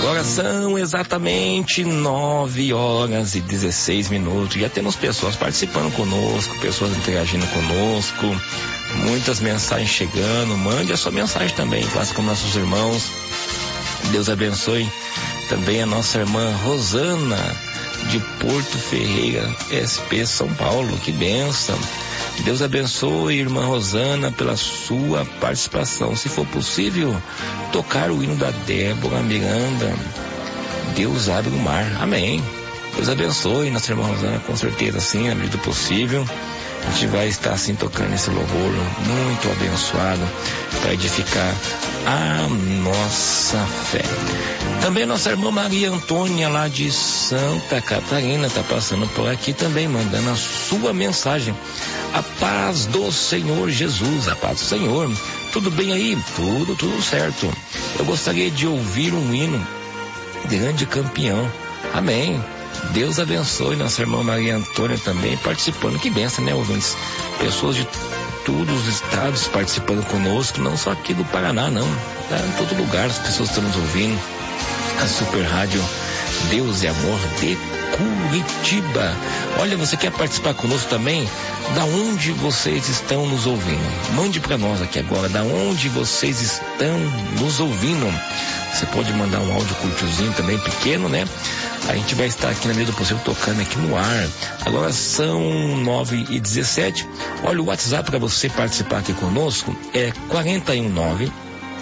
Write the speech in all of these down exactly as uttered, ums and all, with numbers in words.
Agora são exatamente nove horas e dezesseis minutos. Já temos pessoas participando conosco, pessoas interagindo conosco, muitas mensagens chegando. Mande a sua mensagem também, faça com nossos irmãos. Deus abençoe também a nossa irmã Rosana, de Porto Ferreira, S P São Paulo. Que bênção! Deus abençoe, irmã Rosana, pela sua participação. Se for possível, tocar o hino da Débora Miranda, Deus abre o mar. Amém. Deus abençoe nossa irmã Rosana, com certeza, sim, na medida do possível. A gente vai estar assim tocando esse louvor muito abençoado para edificar a nossa fé. Também nossa irmã Maria Antônia, lá de Santa Catarina, está passando por aqui também, mandando a sua mensagem. A paz do Senhor Jesus, a paz do Senhor. Tudo bem aí? Tudo, tudo certo. Eu gostaria de ouvir um hino, Grande Campeão. Amém. Deus abençoe nossa irmã Maria Antônia também participando. Que benção, né, ouvintes? Pessoas de todos os estados participando conosco, não só aqui do Paraná, não. Tá em todo lugar as pessoas estão nos ouvindo. A Super Rádio Deus e Amor de Curitiba. Olha, você quer participar conosco também? Da onde vocês estão nos ouvindo? Mande para nós aqui agora, da onde vocês estão nos ouvindo. Você pode mandar um áudio curtiozinho também, pequeno, né? A gente vai estar aqui na medida do possível tocando aqui no ar. Agora são nove e dezessete. Olha, o WhatsApp para você participar aqui conosco é quatro um nove,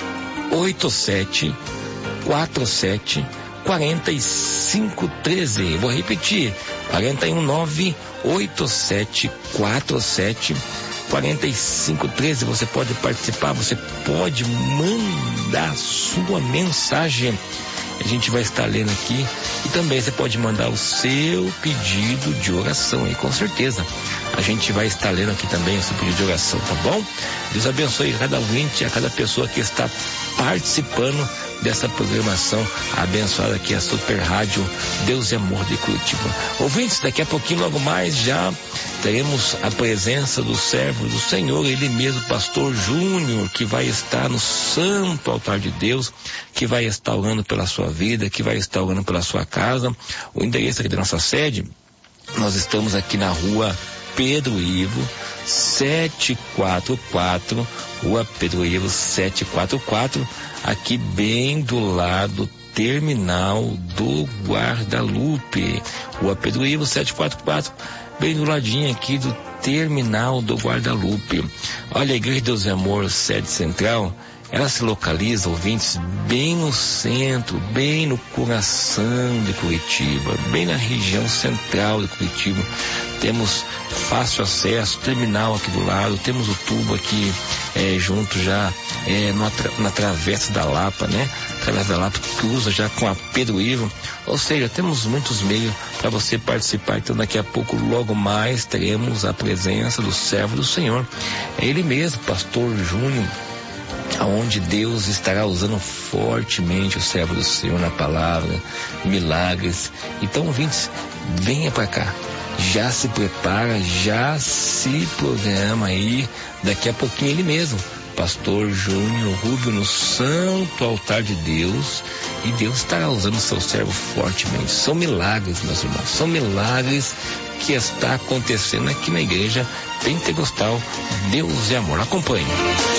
oito sete quatro sete, quatro cinco um três. Vou repetir, quatro um nove, oito sete quatro sete, quatro cinco um três. Você pode participar, você pode mandar sua mensagem. A gente vai estar lendo aqui. E também você pode mandar o seu pedido de oração aí, com certeza. A gente vai estar lendo aqui também o seu pedido de oração, tá bom? Deus abençoe a cada ouvinte, a cada pessoa que está participando dessa programação abençoada aqui, a Super Rádio Deus e Amor de Curitiba. Ouvintes, daqui a pouquinho, logo mais, já teremos a presença do servo do Senhor, ele mesmo, Pastor Júnior, que vai estar no santo altar de Deus, que vai estar orando pela sua vida, que vai estar orando pela sua casa. O endereço aqui da nossa sede, nós estamos aqui na rua Pedro Ivo, setecentos e quarenta e quatro, Rua Pedro Ivo, setecentos e quarenta e quatro, aqui bem do lado terminal do Guadalupe. Rua Pedro Ivo, setecentos e quarenta e quatro, bem do ladinho aqui do terminal do Guadalupe. Olha, a Igreja de Deus e Amor, sede central, ela se localiza, ouvintes, bem no centro, bem no coração de Curitiba, bem na região central de Curitiba. Temos fácil acesso, terminal aqui do lado, temos o tubo aqui é, junto já é, na, na Travessa da Lapa, né? Travessa da Lapa que cruza já com a Pedro Ivo. Ou seja, temos muitos meios para você participar. Então daqui a pouco, logo mais, teremos a presença do servo do Senhor. É ele mesmo, Pastor Júnior, aonde Deus estará usando fortemente o servo do Senhor na palavra, milagres. Então, ouvintes, venha para cá, já se prepara, já se programa aí, daqui a pouquinho ele mesmo, Pastor Júnior Rubio, no santo altar de Deus, e Deus estará usando o seu servo fortemente. São milagres, meus irmãos, são milagres que está acontecendo aqui na igreja pentecostal Deus e Amor. Acompanhe.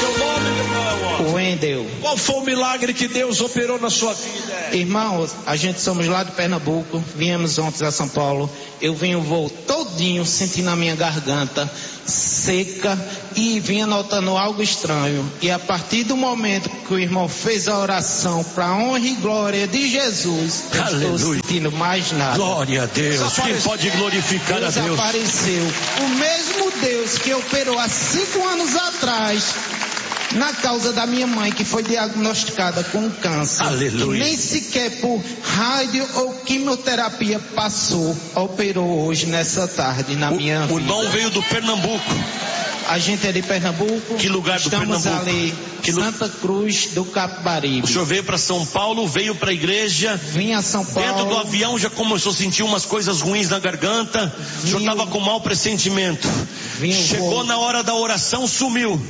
Wendel. Qual foi o milagre que Deus operou na sua vida? Irmãos, a gente somos lá de Pernambuco, viemos ontem a São Paulo. Eu vim o voo todinho sentindo a minha garganta seca e vinha notando algo estranho. E a partir do momento que o irmão fez a oração para a honra e glória de Jesus, eu Aleluia. estou sentindo mais nada. Glória a Deus. Quem pode glorificar Deus a Deus? apareceu. O mesmo Deus que operou há cinco anos atrás na causa da minha mãe, que foi diagnosticada com câncer. Aleluia. E nem sequer por rádio ou quimioterapia passou, operou hoje nessa tarde na O, minha o vida. irmão veio do Pernambuco. A gente é de Pernambuco. Que lugar do Estamos Pernambuco? ali, Que lu- Santa Cruz do Capibaribe. O senhor veio para São Paulo, veio para a igreja. Vim a São Paulo. Dentro do avião já começou a sentir umas coisas ruins na garganta. O senhor Vinha- estava com mau pressentimento. Vinha o Chegou voo. na hora da oração, sumiu.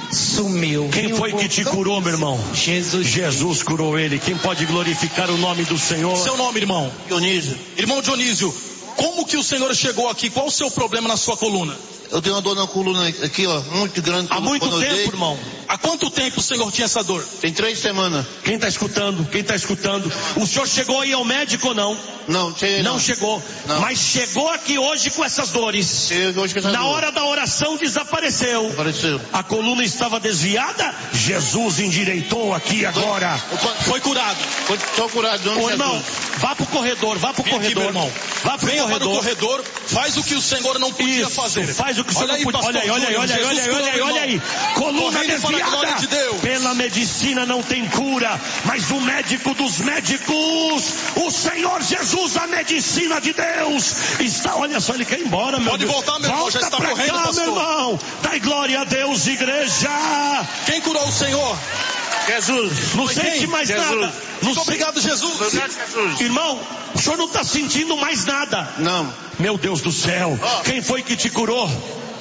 sumiu. Quem foi que te curou, meu irmão? Jesus. Jesus curou ele. Quem pode glorificar o nome do Senhor? Seu nome, irmão? Dionísio. Irmão Dionísio, como que o senhor chegou aqui? Qual o seu problema na sua coluna? Eu tenho uma dor na coluna aqui, ó, muito grande. Há muito tempo, deito. irmão. Há quanto tempo o senhor tinha essa dor? Tem três semanas. Quem está escutando? Quem está escutando? O senhor chegou aí ao médico ou não? Não, cheguei não. Não chegou. Não. Mas chegou aqui hoje com essas dores. Cheguei hoje com essa Na dor. hora da oração desapareceu. Apareceu. A coluna estava desviada. Jesus endireitou aqui agora. Foi curado. Foi só curado, não. Ô, irmão, vá pro corredor, vá pro Vem aqui, corredor, meu irmão. Vá pro Venha corredor. para o corredor, faz o que o senhor não podia Isso, fazer. faz o que o senhor Olha não aí, podia. pastor Olha aí, olha aí, Júnior, olha aí, Jesus olha aí, curou, olha aí, olha aí. Coluna Correndo para a glória desviada. de Deus. Pela medicina não tem cura, mas o médico dos médicos, o Senhor Jesus, a medicina de Deus, está, olha só, ele quer ir embora, meu Pode Deus. voltar, meu irmão, Volta já está pra correndo, cá, pastor. meu irmão. Dai glória a Deus, igreja. Quem curou o senhor? Jesus. Não Foi sente quem? mais Jesus. nada. Não Muito se- obrigado, Jesus. Obrigado, Jesus. Irmão, o senhor não está sentindo mais nada. Não. Meu Deus do céu, Ó. quem foi que te curou?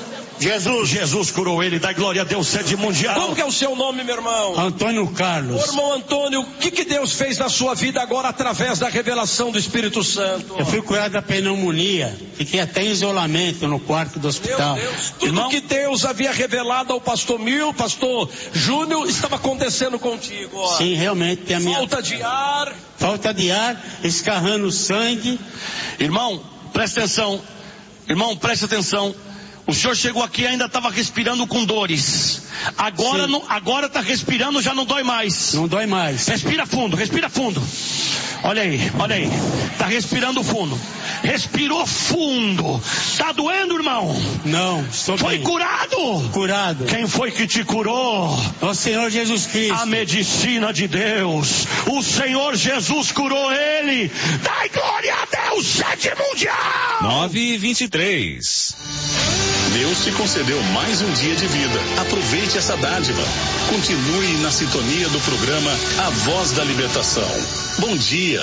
Jesus. Jesus curou ele, dá glória a Deus, sede mundial. Como que é o seu nome, meu irmão? Antônio Ô, Carlos. irmão Antônio, o que, que Deus fez na sua vida agora através da revelação do Espírito Santo? Eu fui curado da pneumonia. Fiquei até em isolamento no quarto do Meu hospital. Deus, tudo Irmão? que Deus havia revelado ao pastor Mil, pastor Júnior, estava acontecendo contigo. Ó. Sim, realmente tem a minha Falta de ar. falta de ar, escarrando sangue. Irmão, presta atenção. Irmão, presta atenção. O senhor chegou aqui e ainda estava respirando com dores. Agora Sim. não, agora está respirando, já não dói mais. Não dói mais. Respira fundo, respira fundo. Olha aí, olha aí. Tá respirando fundo. Respirou fundo. Tá doendo, irmão? Não, estou Foi bem. curado? Curado. Quem foi que te curou? O Senhor Jesus Cristo. A medicina de Deus. O Senhor Jesus curou ele. Dai glória a Deus, sede mundial. nove e vinte e três. Deus te concedeu mais um dia de vida. Aproveite essa dádiva. Continue na sintonia do programa A Voz da Libertação. Bom dia.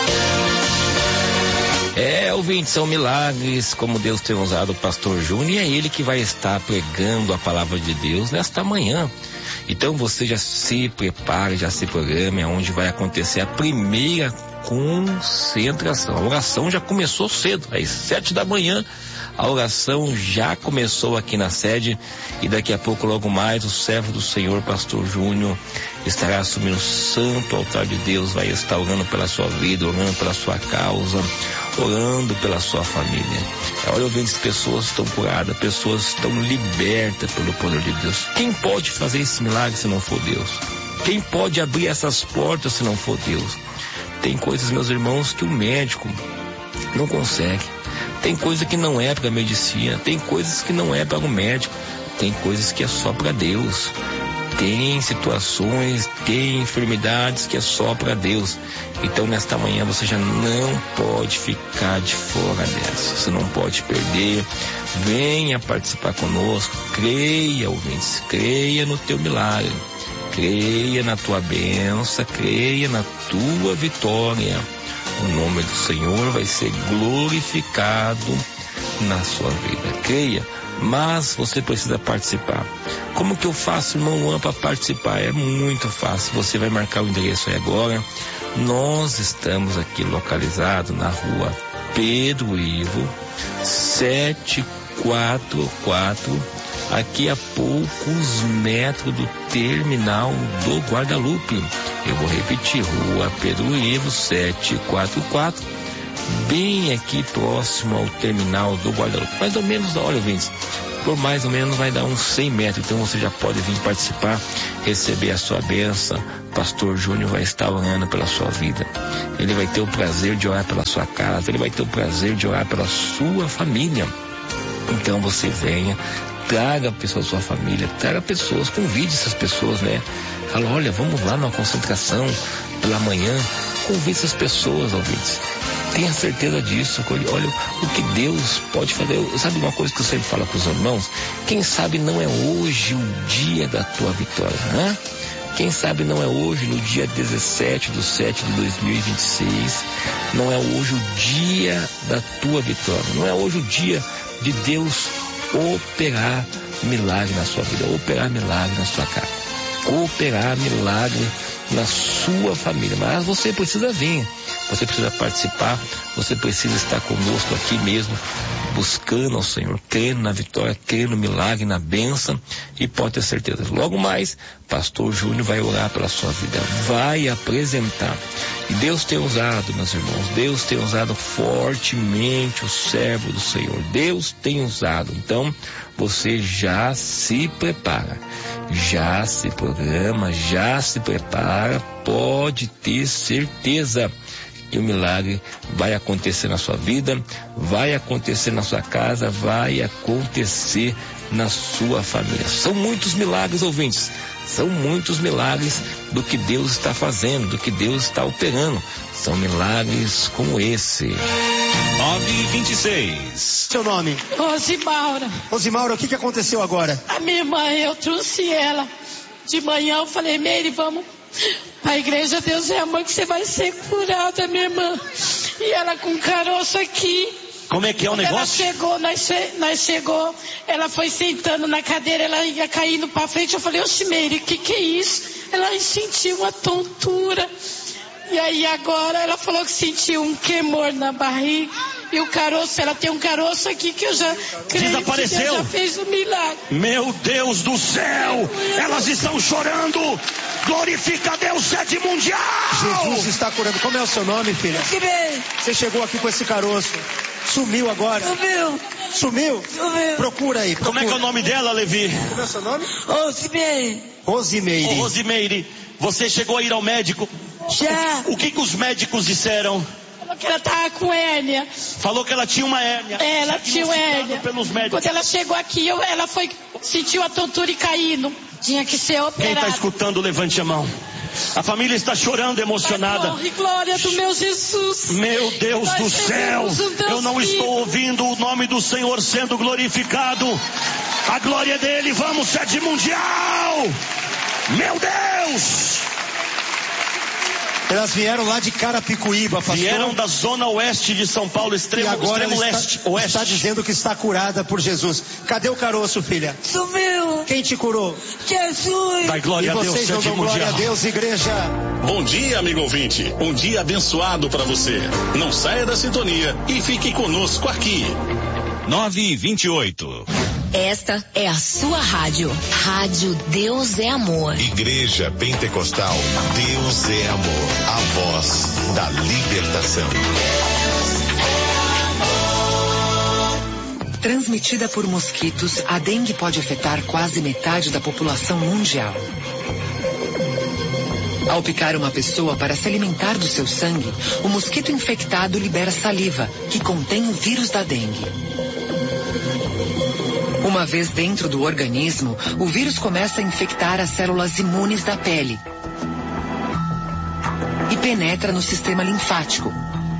É, ouvintes, são milagres, como Deus tem usado o pastor Júnior, e é ele que vai estar pregando a palavra de Deus nesta manhã. Então você já se prepare, já se programe, onde vai acontecer a primeira concentração. A oração já começou cedo, às sete da manhã. A oração já começou aqui na sede e daqui a pouco, logo mais, o servo do Senhor, pastor Júnior, estará assumindo o santo altar de Deus, vai estar orando pela sua vida, orando pela sua causa, orando pela sua família. Olha, ouvintes, pessoas estão curadas, pessoas estão libertas pelo poder de Deus. Quem pode fazer esse milagre se não for Deus? Quem pode abrir essas portas se não for Deus? Tem coisas, meus irmãos, que o médico não consegue. Tem coisa que não é para a medicina, tem coisas que não é para o médico, tem coisas que é só para Deus. Tem situações, tem enfermidades que é só para Deus. Então nesta manhã você já não pode ficar de fora dessa, você não pode perder. Venha participar conosco, creia, ouvintes, creia no teu milagre, creia na tua bênção, creia na tua vitória. O nome do Senhor vai ser glorificado na sua vida. Creia, mas você precisa participar. Como que eu faço, irmão Juan, para participar? É muito fácil. Você vai marcar o endereço aí agora. Nós estamos aqui localizados na rua Pedro Ivo, setecentos e quarenta e quatro, aqui a poucos metros do terminal do Guadalupe. Eu vou repetir, rua Pedro Ivo, setecentos e quarenta e quatro, bem aqui próximo ao terminal do Guadalupe. Mais ou menos, olha, ouvintes, por mais ou menos vai dar uns cem metros, então você já pode vir participar, receber a sua bênção. Pastor Júnior vai estar orando pela sua vida. Ele vai ter o prazer de orar pela sua casa, ele vai ter o prazer de orar pela sua família. Então você venha, traga pessoas da sua família, traga pessoas, convide essas pessoas, né? Fala, olha, vamos lá numa concentração pela manhã, convide essas pessoas, ouvintes. Tenha certeza disso, olha o que Deus pode fazer. Sabe uma coisa que eu sempre falo com os irmãos? Quem sabe não é hoje o dia da tua vitória, né? Quem sabe não é hoje, no dia dezessete de setembro de dois mil e vinte e seis, não é hoje o dia da tua vitória, não é hoje o dia de Deus operar milagre na sua vida, operar milagre na sua casa, operar milagre na sua família. Mas você precisa vir, você precisa participar, você precisa estar conosco aqui mesmo, buscando ao Senhor, crendo na vitória, crendo no milagre, na bênção, e pode ter certeza, logo mais, pastor Júnior vai orar pela sua vida, vai apresentar. E Deus tem usado, meus irmãos, Deus tem usado fortemente o servo do Senhor, Deus tem usado. Então, você já se prepara, já se programa, já se prepara, pode ter certeza que o milagre vai acontecer na sua vida, vai acontecer na sua casa, vai acontecer na sua família. São muitos milagres, ouvintes, são muitos milagres do que Deus está fazendo, do que Deus está operando. São milagres como esse. nove e vinte e seis. Seu nome? Rosimaura. Rosimaura, o que, que aconteceu agora? A minha irmã, eu trouxe ela. De manhã eu falei, Meire, vamos a igreja, Deus é amor, que você vai ser curada, minha irmã. E ela com caroço aqui. Como é que é o negócio? Ela chegou, nós, nós chegou, ela foi sentando na cadeira, ela ia caindo pra frente. Eu falei, oxe, Meire, o que que é isso? Ela sentiu uma tontura. E aí agora ela falou que sentiu um queimor na barriga. E o caroço, ela tem um caroço aqui que eu já creio desapareceu. que Deus já fez um milagre. Meu Deus do céu, elas estão chorando. Glorifica a Deus, sede mundial. Jesus está curando. Como é o seu nome, filha? Sibei. Você chegou aqui com esse caroço. Sumiu agora? Sumiu. Sumiu? Sumiu. Procura aí. Procura. Como é que é o nome dela, Levi? Como é o seu nome? Rosimeire. Rosimeire. Ô, Rosimeire, você chegou a ir ao médico? Já. O que que os médicos disseram? Falou que ela tava com hérnia. Falou que ela tinha uma hérnia. É, ela tinha uma hérnia. Pelos médicos. Quando ela chegou aqui, eu, ela foi, sentiu a tontura e caindo. Tinha que ser operada. Quem está escutando, levante a mão. A família está chorando, emocionada. Glória, glória do meu Jesus. Meu Deus Nós do céu, um Deus eu não vivo. estou ouvindo o nome do Senhor sendo glorificado. A glória dele, vamos, sede mundial. Meu Deus. Elas vieram lá de Carapicuíba, pastor. Vieram da zona oeste de São Paulo, extremo, e agora extremo ela leste, está, oeste. está dizendo que está curada por Jesus. Cadê o caroço, filha? Sumiu. Quem te curou? Jesus. Dai glória E a Deus, vocês não sede dão glória mundial. a Deus, igreja? Bom dia, amigo ouvinte. Um dia abençoado para você. Não saia da sintonia e fique conosco aqui. nove e vinte e oito. Esta é a sua rádio. Rádio Deus é Amor. Igreja Pentecostal Deus é Amor. A voz da libertação. Transmitida por mosquitos, a dengue pode afetar quase metade da população mundial. Ao picar uma pessoa para se alimentar do seu sangue, o mosquito infectado libera saliva, que contém o vírus da dengue. Uma vez dentro do organismo, o vírus começa a infectar as células imunes da pele e penetra no sistema linfático.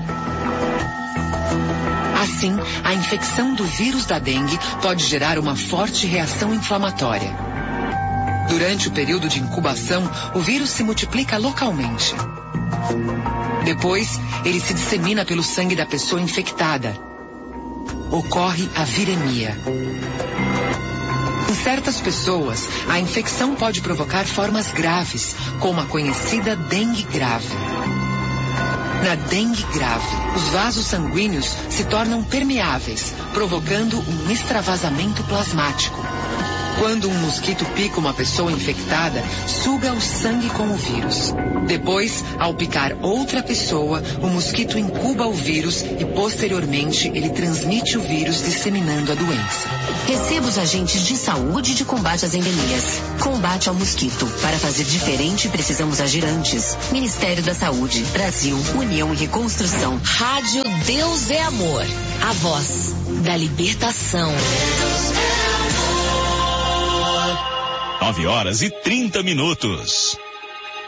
Assim, a infecção do vírus da dengue pode gerar uma forte reação inflamatória. Durante o período de incubação, o vírus se multiplica localmente. Depois, ele se dissemina pelo sangue da pessoa infectada. Ocorre a viremia. Em certas pessoas, a infecção pode provocar formas graves, como a conhecida dengue grave. Na dengue grave, os vasos sanguíneos se tornam permeáveis, provocando um extravasamento plasmático. Quando um mosquito pica uma pessoa infectada, suga o sangue com o vírus. Depois, ao picar outra pessoa, o mosquito incuba o vírus e, posteriormente, ele transmite o vírus disseminando a doença. Receba os agentes de saúde de combate às endemias. Combate ao mosquito. Para fazer diferente, precisamos agir antes. Ministério da Saúde, Brasil, União e Reconstrução. Rádio Deus é Amor. A voz da libertação. nove horas e trinta minutos.